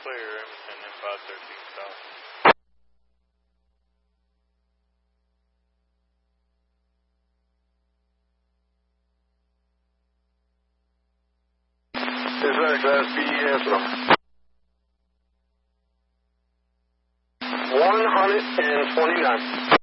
clear, Emerson, M513 south. Is that Class B answer? 129.